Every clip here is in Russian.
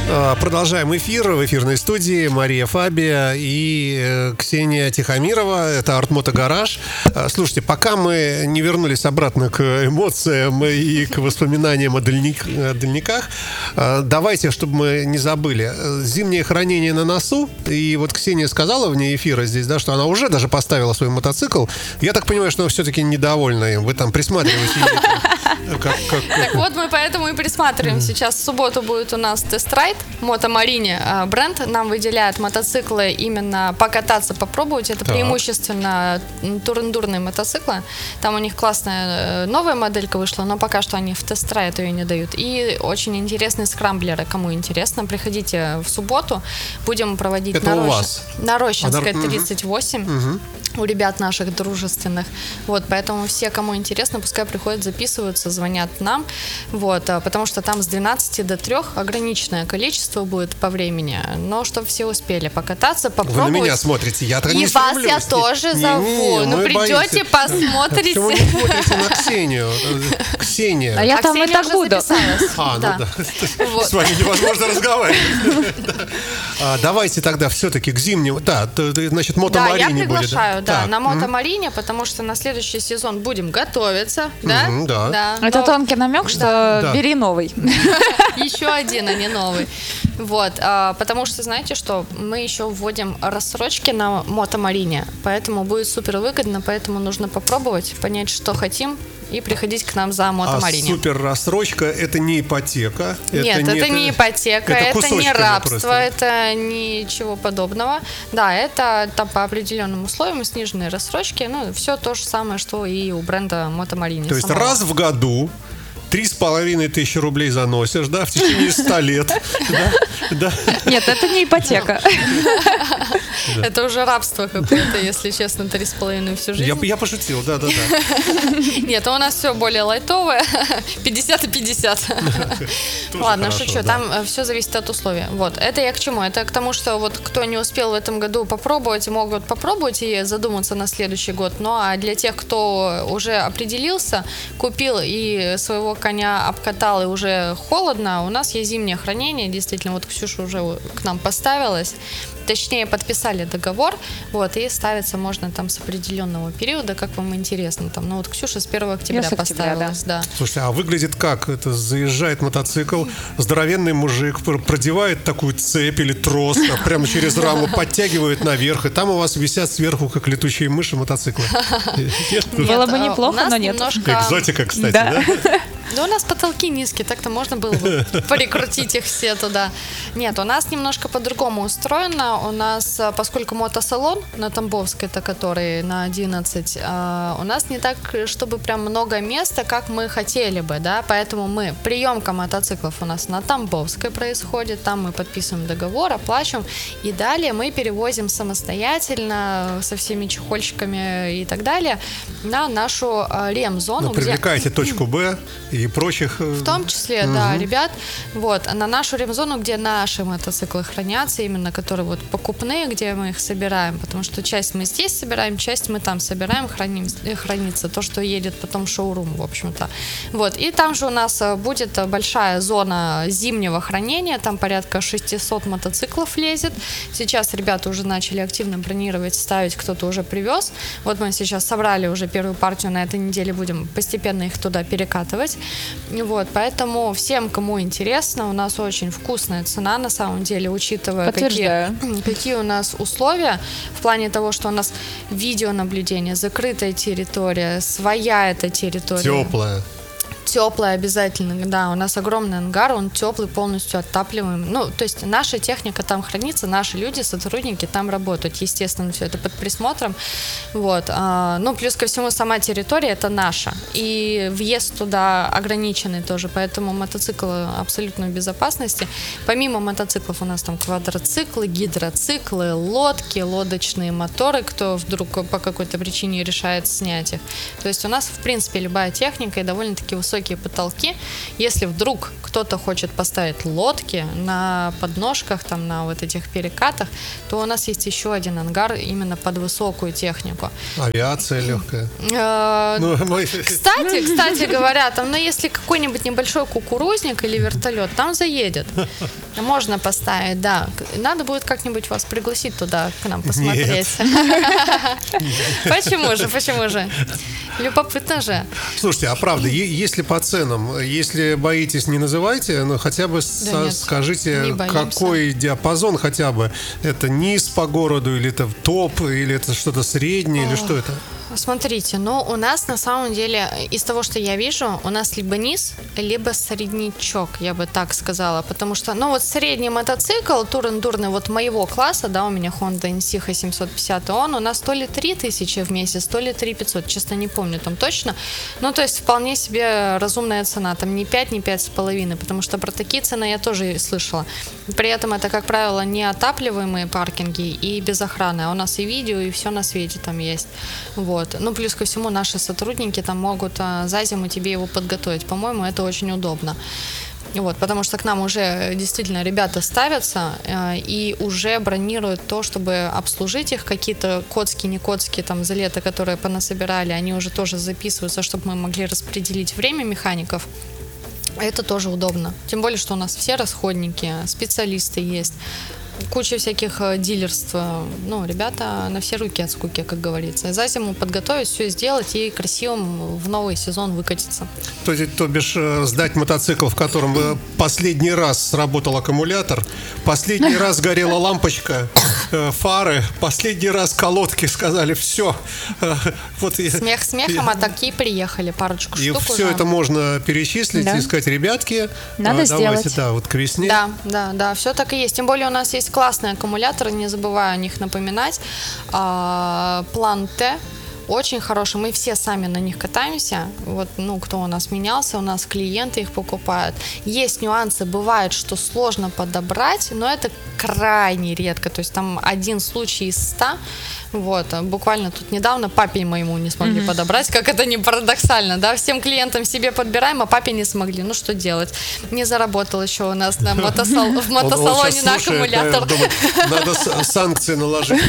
Продолжаем эфир. В эфирной студии Мария Фабия и Ксения Тихомирова. Это Art-Moto Garage. Слушайте, пока мы не вернулись обратно к эмоциям и к воспоминаниям о дальниках, давайте, чтобы мы не забыли. Зимнее хранение на носу. И вот Ксения сказала вне эфира здесь, да, что она уже даже поставила свой мотоцикл. Я так понимаю, что все-таки недовольна им. Вы там присматриваете. Так вот, мы поэтому и присматриваем. Сейчас в субботу будет у нас тест-райд Мотомарине. Бренд нам выделяет мотоциклы именно покататься, попробовать. Это преимущественно тур-эндурные мотоциклы. Там у них классная новая моделька вышла, но пока что они в тест-райд ее не дают. И очень интересные скрамблеры. Кому интересно, приходите в субботу. Будем проводить на Рощинской 38. У ребят наших дружественных. Вот, поэтому все, кому интересно, пускай приходят, записываются, звонят нам. Вот, потому что там с 12 до 3 ограниченное количество будет по времени. Но чтобы все успели покататься, попробовать. Вы на меня смотрите, я-то не стремлюсь. И вас я тоже зову. Ну, придете, посмотрите. Почему не смотрите на Ксению? Ксения. А я там и так буду. Ну да. С вами невозможно разговаривать. Давайте тогда все-таки к зимнему. Да, значит, Мотомарине будет. Да, я приглашаю, да, на Мотомарине, потому что на следующий сезон будем готовиться, да? Да. Это тонкий намек, что бери новый. Еще один, а не новый. Вот, потому что, знаете что, мы еще вводим рассрочки на Мотомарине, поэтому будет супер выгодно, поэтому нужно попробовать, понять, что хотим, и приходить к нам за Мотомарине. А супер рассрочка — это не ипотека? Нет, это не ипотека, это не рабство, это ничего подобного. Да, это там по определенным условиям сниженные рассрочки, ну, все то же самое, что и у бренда Мотомарине. То есть раз в году 3500 рублей заносишь, да, в течение 100 лет. Да. Нет, это не ипотека. Это уже рабство какое-то, если честно, 3,5 всю жизнь. Я пошутил, да. Нет, у нас все более лайтовое, 50 и 50. Ладно, шучу, там все зависит от условий. Вот, это я к чему? Это к тому, что вот кто не успел в этом году попробовать, могут попробовать и задуматься на следующий год. Ну, а для тех, кто уже определился, купил и своего коня обкатал, и уже холодно, у нас есть зимнее хранение, действительно, вот Ксюша уже к нам поставилась, точнее, подписали договор, вот, и ставиться можно там с определенного периода, как вам интересно. Там, ну вот Ксюша с 1 октября поставилась, да. Слушайте, а выглядит как? Это заезжает мотоцикл, здоровенный мужик продевает такую цепь или трос, прямо через раму подтягивает наверх, и там у вас висят сверху, как летучие мыши, мотоциклы. Было бы неплохо, но нет. Экзотика, кстати, да? Да у нас потолки низкие, так-то можно было бы прикрутить их все туда. Нет, у нас немножко по-другому устроено. У нас, поскольку мотосалон на Тамбовской, это который на 11, у нас не так, чтобы прям много места, как мы хотели бы, да, поэтому приемка мотоциклов у нас на Тамбовской происходит, там мы подписываем договор, оплачиваем, и далее мы перевозим самостоятельно со всеми чехольщиками и так далее на нашу ремзону. Привлекаете точку Б и прочих. В том числе, да, ребят. Вот, на нашу ремзону, где наши мотоциклы хранятся, именно которые вот покупные, где мы их собираем, потому что часть мы здесь собираем, часть мы там собираем, хранится то, что едет потом в шоурум, в общем-то. Вот, и там же у нас будет большая зона зимнего хранения, там порядка 600 мотоциклов лезет. Сейчас ребята уже начали активно бронировать, ставить, кто-то уже привез. Вот мы сейчас собрали уже первую партию, на этой неделе будем постепенно их туда перекатывать. Вот, поэтому всем, кому интересно, у нас очень вкусная цена, на самом деле, учитывая, какие у нас условия, в плане того, что у нас видеонаблюдение, закрытая территория, своя эта территория. Теплая обязательно, да, у нас огромный ангар, он теплый, полностью оттапливаемый. Ну, то есть наша техника там хранится, наши люди, сотрудники там работают, естественно, все это под присмотром, вот. Ну, плюс ко всему, сама территория это наша, и въезд туда ограниченный тоже, поэтому мотоцикл абсолютно в безопасности. Помимо мотоциклов у нас там квадроциклы, гидроциклы, лодки, лодочные моторы, кто вдруг по какой-то причине решает снять их. То есть у нас, в принципе, любая техника и довольно-таки высокий высокие потолки. Если вдруг кто-то хочет поставить лодки на подножках, там, на вот этих перекатах, то у нас есть еще один ангар именно под высокую технику. Авиация легкая. Кстати говоря, там, если какой-нибудь небольшой кукурузник или вертолет, там заедет. Можно поставить, да. Надо будет как-нибудь вас пригласить туда, к нам посмотреть. Почему же? Любопытно же. Слушайте, а правда, если по ценам, если боитесь, не называйте, но хотя бы скажите, какой диапазон хотя бы. Это низ по городу, или это топ, или это что-то среднее, или что это? Смотрите, у нас на самом деле, из того, что я вижу, у нас либо низ, либо среднячок, я бы так сказала, потому что, средний мотоцикл, тур-эндурный, вот моего класса, да, у меня Honda Insight 750, он у нас то ли 3000 в месяц, то ли 3500, честно не помню там точно, то есть вполне себе разумная цена, там не 5, не 5,5, потому что про такие цены я тоже слышала. При этом это, как правило, неотапливаемые паркинги и без охраны, а у нас и видео, и все на свете там есть, вот. Плюс ко всему наши сотрудники там могут за зиму тебе его подготовить. По-моему, это очень удобно. Вот, потому что к нам уже действительно ребята ставятся и уже бронируют то, чтобы обслужить их. Какие-то коцки, не коцки там за лето, которые понасобирали, они уже тоже записываются, чтобы мы могли распределить время механиков. Это тоже удобно. Тем более, что у нас все расходники, специалисты есть. Куча всяких дилерств. Ребята на все руки от скуки, как говорится. За зиму подготовить, все сделать и красивым в новый сезон выкатиться. То бишь сдать мотоцикл, в котором последний раз сработал аккумулятор, последний раз горела лампочка, фары, последний раз колодки, сказали, все. Смех смехом, а такие приехали, парочку штук уже. И все это можно перечислить и сказать, ребятки, давайте, к весне. Да, все так и есть. Тем более у нас есть классные аккумуляторы, не забываю о них напоминать. План Т очень хороший. Мы все сами на них катаемся. Кто у нас менялся, у нас клиенты их покупают. Есть нюансы, бывает, что сложно подобрать, но это крайне редко. То есть там один случай из 100. Буквально тут недавно папе моему не смогли подобрать, как это не парадоксально, да, всем клиентам себе подбираем, а папе не смогли, что делать, не заработал еще у нас в мотосалоне на аккумулятор. Надо санкции наложить.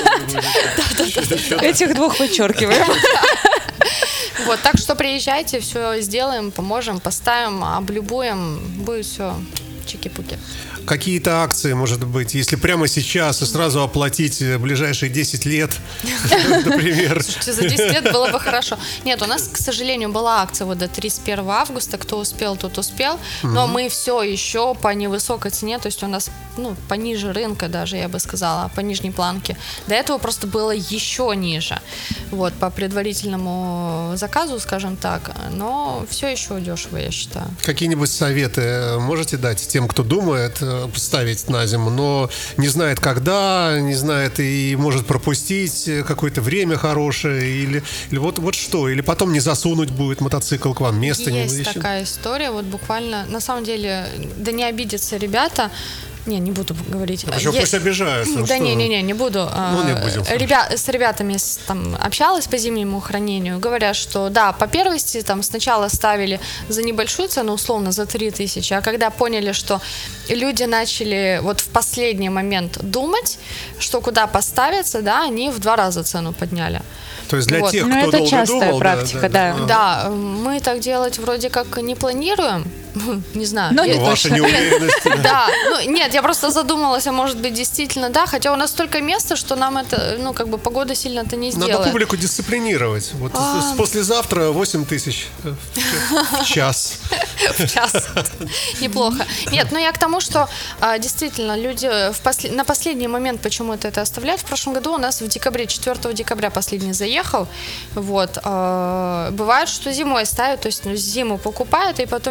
Этих двух вычеркиваем. Так что приезжайте, все сделаем, поможем, поставим, облюбуем, будет все чики-пуки. Какие-то акции, может быть, если прямо сейчас и сразу оплатить ближайшие 10 лет, например. Слушайте, за 10 лет было бы хорошо. Нет, у нас, к сожалению, была акция до 31 августа. Кто успел, тот успел. Но мы все еще по невысокой цене, то есть у нас пониже рынка даже, я бы сказала, по нижней планке. До этого просто было еще ниже. По предварительному заказу, скажем так. Но все еще дешево, я считаю. Какие-нибудь советы можете дать тем, кто думает ставить на зиму, но не знает когда, не знает и может пропустить какое-то время хорошее, или вот что, или потом не засунуть будет мотоцикл к вам, место не выищет? Есть такая история, буквально, на самом деле, да не обидятся ребята, не буду говорить. Почему? Пусть обижаются. Да не буду. Не будем. С ребятами общалась по зимнему хранению, говорят, что да, по первости сначала ставили за небольшую цену, условно за 3000, а когда поняли, что люди начали в последний момент думать, что куда поставиться, да, они в 2 раза цену подняли. То есть для тех, кто это долго частая думал, практика, да. Да, мы так делать вроде как не планируем, не знаю. Ваша неуверенность. Да, нет, я просто задумалась, а может быть действительно, да, хотя у нас столько места, что нам это, погода сильно-то не сделает. Надо публику дисциплинировать. Послезавтра 8000 в час. В час. Неплохо. Нет, я к тому, что действительно люди на последний момент почему-то это оставляют. В прошлом году у нас в декабре, 4 декабря последний заехал. Бывает, что зимой ставят, то есть зиму покупают и потом перевозят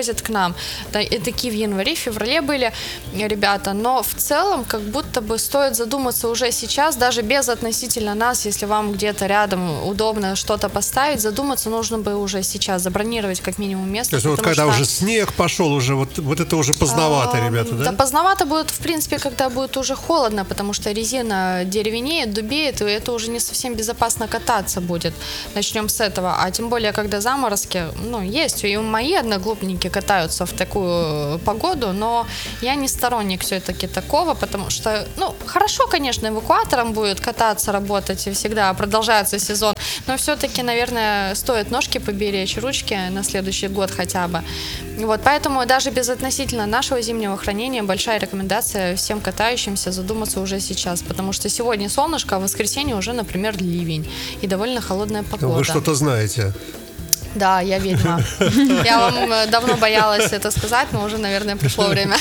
приходят к нам. Да, и такие в январе, феврале были ребята, но в целом как будто бы стоит задуматься уже сейчас, даже без относительно нас, если вам где-то рядом удобно что-то поставить, задуматься нужно бы уже сейчас, забронировать как минимум место. То есть вот когда уже снег пошел, уже вот это уже поздновато, ребята, да? Да, поздновато будет, в принципе, когда будет уже холодно, потому что резина деревенеет, дубеет, и это уже не совсем безопасно кататься будет. Начнем с этого. А тем более, когда заморозки, есть, и мои одноклубники катаются в такую погоду, но я не сторонник все-таки такого, потому что, хорошо, конечно, эвакуатором будет кататься, работать, и всегда продолжается сезон, но все-таки, наверное, стоит ножки поберечь, ручки на следующий год хотя бы. Вот, поэтому даже безотносительно нашего зимнего хранения большая рекомендация всем катающимся задуматься уже сейчас, потому что сегодня солнышко, а в воскресенье уже, например, ливень и довольно холодная погода. Вы что-то знаете. Да, я ведьма. Я вам давно боялась это сказать, но уже, наверное, пришло время.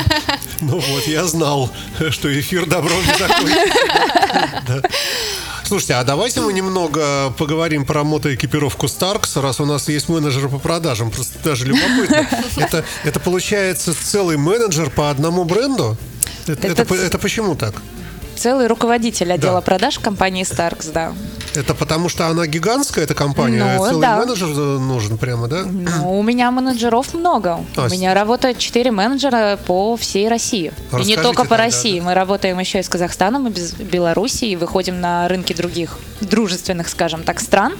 Я знал, что эфир добром не закончится. Слушайте, а давайте мы немного поговорим про мотоэкипировку Starks, раз у нас есть менеджер по продажам. Просто даже любопытно. Это получается целый менеджер по одному бренду? Это почему так? Целый руководитель отдела продаж компании Starks, да. Это потому что она гигантская, эта компания, целый менеджер нужен прямо, да? У меня менеджеров много. У меня работают 4 менеджера по всей России. И не только по России. Мы работаем еще и с Казахстаном, и с Белоруссией, и выходим на рынки других дружественных, скажем так, стран.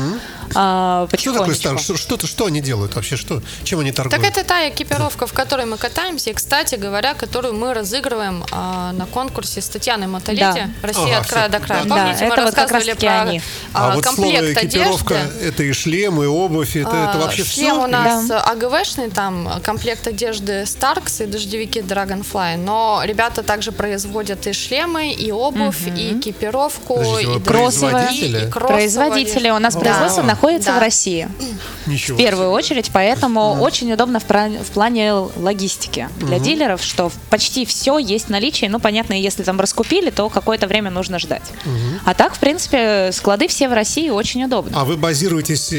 Что такое Starks? Что они делают вообще? Чем они торгуют? Так это та экипировка, в которой мы катаемся, и, кстати говоря, которую мы разыгрываем на конкурсе с Татьяной Маталити «Россия от края до края». Помните, мы рассказывали про комплект экипировка, одежды. Это и шлем, и обувь, это вообще все? Шлем у нас АГВшный, там комплект одежды Starks и дождевики Dragonfly, но ребята также производят и шлемы, и обувь, и экипировку, и кроссовые. Производители. У нас производство находится в России. В первую очередь, поэтому очень удобно в плане логистики для дилеров, что почти все есть в наличии. Понятно, если там раскупили, то какое-то время нужно ждать. А так, в принципе, склады все в России, очень удобно. А вы базируетесь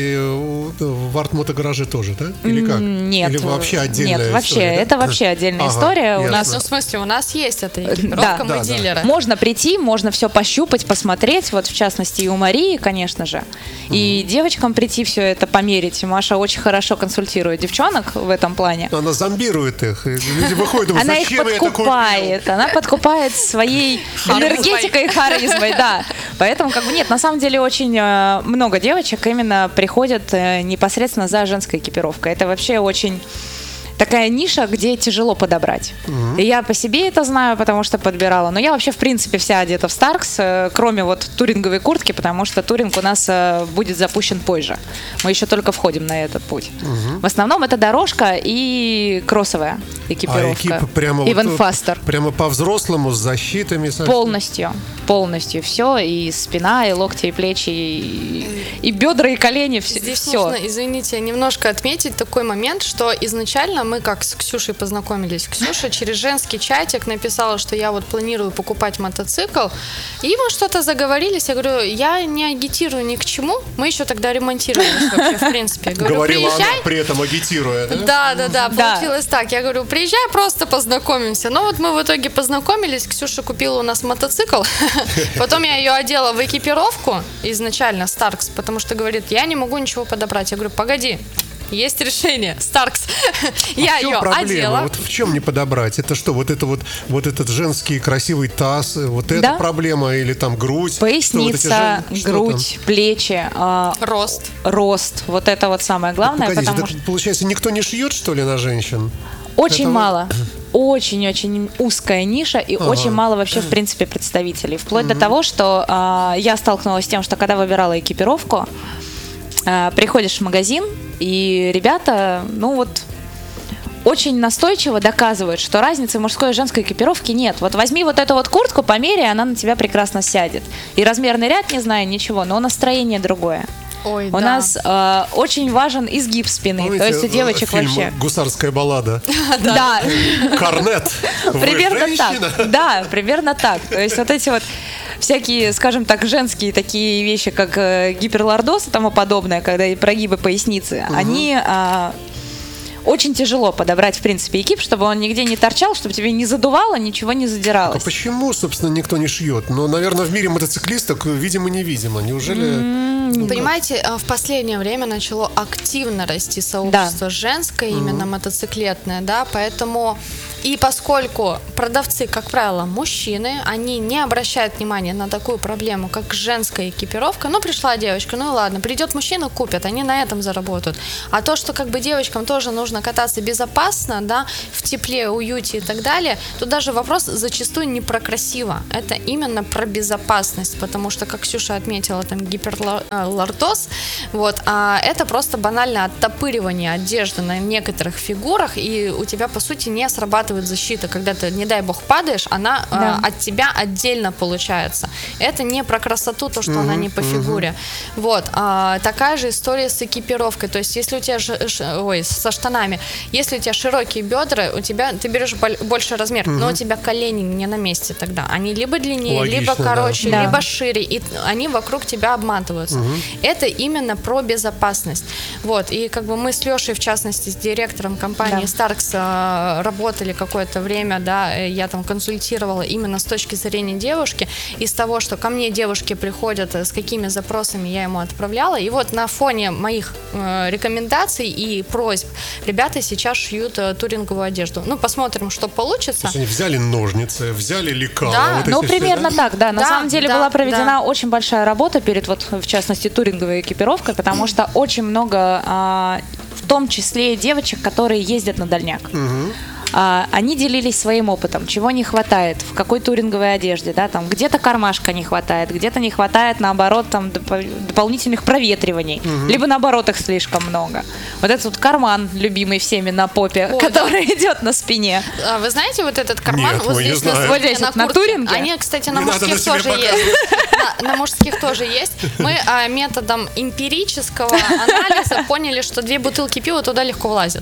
в арт-мотогараже тоже, да? Или как? Нет. Или вообще отдельная история? Нет, это вообще отдельная история. У нас, в смысле, у нас есть эта экипировка, мы дилеры. Можно прийти, можно все пощупать, посмотреть, в частности, и у Марии, конечно же. И девочкам прийти все это померить. Маша очень хорошо консультирует девчонок в этом плане. Она зомбирует их. Люди выходят, думают, она их подкупает. Она подкупает своей энергетикой и харизмой, да. Поэтому, нет, на самом деле очень много девочек именно приходят непосредственно за женской экипировкой. Это вообще очень такая ниша, где тяжело подобрать. И я по себе это знаю, потому что подбирала. Но я вообще, в принципе, вся одета в Starks, кроме туринговой куртки, потому что туринг у нас будет запущен позже. Мы еще только входим на этот путь. В основном это дорожка и кроссовая экипировка. Even Faster. Прямо по-взрослому, с защитами? Полностью все. И спина, и локти, и плечи, и бедра, и колени. Здесь все. нужно, извините, немножко отметить такой момент, что изначально мы как с Ксюшей познакомились. Ксюша через женский чатик написала, что я планирую покупать мотоцикл. И мы что-то заговорились. Я говорю, я не агитирую ни к чему. Мы еще тогда ремонтировались вообще, в принципе. Говорила приезжай. Она при этом агитируя, да? Да, получилось так. Я говорю, приезжай, просто познакомимся. Но мы в итоге познакомились. Ксюша купила у нас мотоцикл. Потом я ее одела в экипировку изначально, Starks, потому что говорит, я не могу ничего подобрать. Я говорю, погоди. Есть решение, Starks. Я ее одела. В чем не подобрать? Это что, вот этот женский красивый таз, эта проблема или там грудь? Поясница, грудь, плечи, рост. Вот это самое главное. Получается, никто не шьет, что ли, на женщин? Очень мало. Очень-очень узкая ниша и очень мало вообще, в принципе, представителей. Вплоть до того, что я столкнулась с тем, что когда выбирала экипировку, приходишь в магазин, и ребята, очень настойчиво доказывают, что разницы мужской и женской экипировки нет. Возьми эту куртку, померяй, она на тебя прекрасно сядет. И размерный ряд, не знаю ничего, но настроение другое. У нас очень важен изгиб спины. Помните, то есть у девочек фильм вообще. «Гусарская баллада». Да. Корнет. Примерно так. Да, примерно так. То есть эти всякие, скажем так, женские такие вещи, как гиперлордоз и тому подобное, когда и прогибы поясницы, они очень тяжело подобрать, в принципе, экип, чтобы он нигде не торчал, чтобы тебе не задувало, ничего не задиралось. А почему, собственно, никто не шьет? Ну, наверное, в мире мотоциклисток видимо-невидимо. Неужели... Понимаете, в последнее время начало активно расти сообщество женское, именно мотоциклетное, да, поэтому... И поскольку продавцы, как правило, мужчины, они не обращают внимания на такую проблему, как женская экипировка. Ну, пришла девочка, ну и ладно, придет мужчина, купят, они на этом заработают. А то, что как бы девочкам тоже нужно кататься безопасно, да, в тепле, уюте и так далее, тут даже вопрос зачастую не про красиво, это именно про безопасность, потому что, как Ксюша отметила, там гиперлордоз, вот, а это просто банальное оттопыривание одежды на некоторых фигурах, и у тебя, по сути, не срабатывает защита, когда ты, не дай бог, падаешь, она от тебя отдельно получается. Это не про красоту, то, что она не по фигуре. Вот. Такая же история с экипировкой. То есть, если у тебя со штанами, если у тебя широкие бедра, у тебя ты берешь больше размер, но у тебя колени не на месте тогда. Они либо длиннее, логично, либо короче, либо шире, и они вокруг тебя обматываются. Это именно про безопасность. Вот. И как бы мы с Лешей, в частности, с директором компании Starks работали какое-то время, да, я там консультировала именно с точки зрения девушки, из того, что ко мне девушки приходят, с какими запросами я ему отправляла, и вот на фоне моих рекомендаций и просьб ребята сейчас шьют туринговую одежду. Ну, посмотрим, что получится. То есть они взяли ножницы, взяли лекала. Да, вот ну, примерно так, да. На самом деле была проведена очень большая работа перед, вот, в частности, туринговой экипировкой, потому что очень много, в том числе девочек, которые ездят на дальняк. Они делились своим опытом, чего не хватает, в какой туринговой одежде, да, там где-то кармашка не хватает, где-то не хватает, наоборот, там дополнительных проветриваний, либо наоборот их слишком много. Вот этот вот карман, любимый всеми на попе, который идет на спине. Вы знаете, вот этот карман, нет, вот здесь на туринге? Они, кстати, на мужских тоже есть. На мужских тоже есть. Мы методом эмпирического анализа поняли, что 2 бутылки пива туда легко влазят.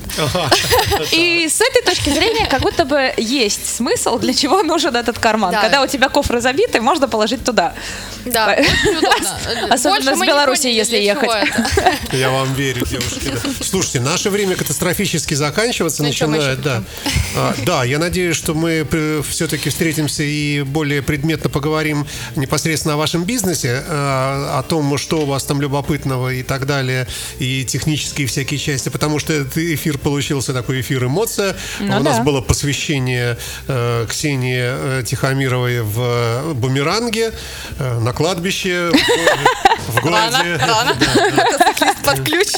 И с этой точки зрения, как будто бы есть смысл, для чего нужен этот карман. Да. Когда у тебя кофры забиты, можно положить туда. Да, очень удобно. Особенно с Беларуси, если ехать. Я вам верю, девушки. Слушайте, наше время катастрофически заканчиваться начинает. Да, я надеюсь, что мы все-таки встретимся и более предметно поговорим непосредственно о вашем бизнесе, о том, что у вас там любопытного и так далее, и технические всякие части, потому что этот эфир получился такой эфир-эмоция. У нас было посвящение Ксении Тихомировой в Бумеранге, на кладбище, в городе. Рано. Мотоциклист под ключ.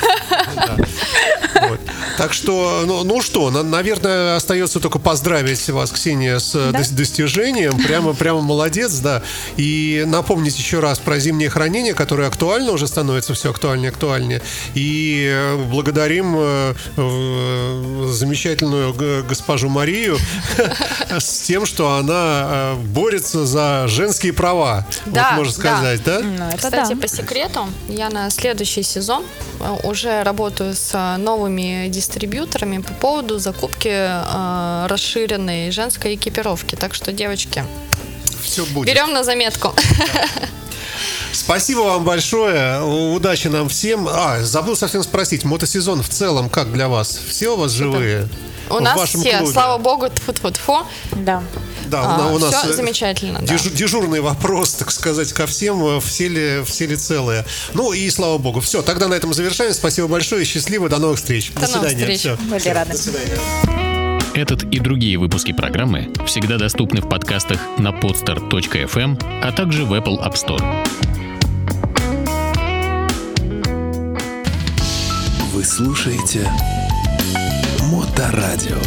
Так что, ну что, наверное, остается только поздравить вас, Ксения, с достижением. Прямо молодец, да. И напомнить еще раз про зимнее хранение, которое актуально, уже становится все актуальнее и актуальнее. И благодарим замечательную госпожу Марию с тем, что она борется за женские права. Да, вот можно сказать, да? Кстати, по секрету, я на следующий сезон уже работаю с новыми дистрибьюторами по поводу закупки расширенной женской экипировки. Так что, девочки, все будет. Берем на заметку. Спасибо вам большое. Удачи нам всем. Забыл совсем спросить, мотосезон в целом как для вас? Все у вас живые? У нас все, клубе? Слава богу, тьфу-тьфу-тьфу. Да. Да, у нас все замечательно. Дежурный вопрос, так сказать, ко всем, все ли целые. Ну и слава богу. Все, тогда на этом завершаем. Спасибо большое, счастливо, до новых встреч. До свидания. Все. Были рады. До свидания. Этот и другие выпуски программы всегда доступны в подкастах на podstar.fm, а также в Apple App Store. Вы слушаете Моторадио.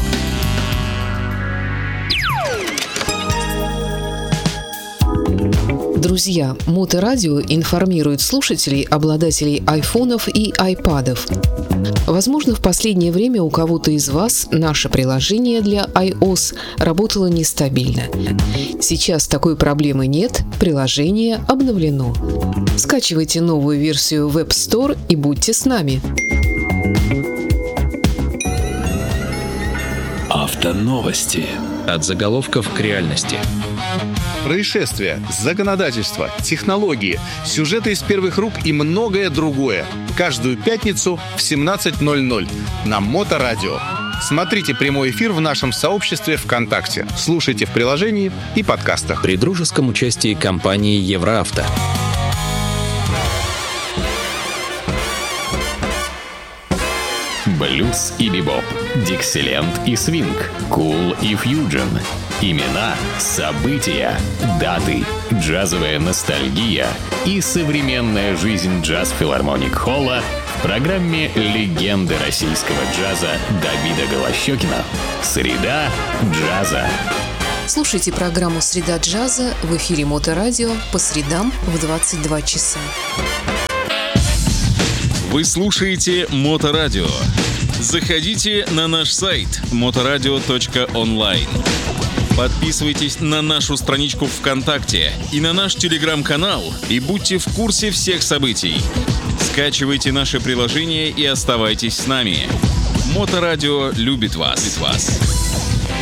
Друзья, Моторадио информирует слушателей, обладателей айфонов и айпадов. Возможно, в последнее время у кого-то из вас наше приложение для iOS работало нестабильно. Сейчас такой проблемы нет, приложение обновлено. Скачивайте новую версию в App Store и будьте с нами. Автоновости. От заголовков к реальности. происшествия, законодательство, технологии, сюжеты из первых рук и многое другое. Каждую пятницу в 17:00 на Моторадио. Смотрите прямой эфир в нашем сообществе ВКонтакте. Слушайте в приложении и подкастах. При дружеском участии компании «Евроавто». Блюз и бибоп, диксиленд и свинг, кул и фьюджен. Имена, события, даты, джазовая ностальгия и современная жизнь джаз-филармоник-холла в программе «Легенды российского джаза» Давида Голощёкина. «Среда джаза». Слушайте программу «Среда джаза» в эфире Моторадио по средам в 22 часа. Вы слушаете Моторадио. Заходите на наш сайт motoradio.online. Подписывайтесь на нашу страничку ВКонтакте и на наш телеграм-канал и будьте в курсе всех событий. Скачивайте наше приложение и оставайтесь с нами. Моторадио любит вас.